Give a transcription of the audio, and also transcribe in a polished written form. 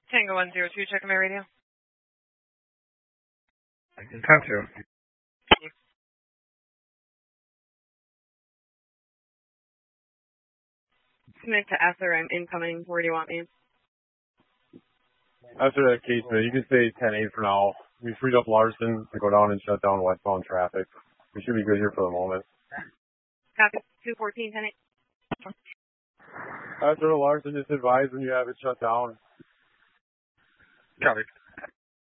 Tango 102, checking my radio. Time to. Smith to Ether, I'm incoming. Where do you want me? After that case, you can stay 10-8 for now. We freed up Larson to go down and shut down westbound traffic. We should be good here for the moment. Copy. 214, 10-8. After Larson, just advise when you have it shut down. Copy.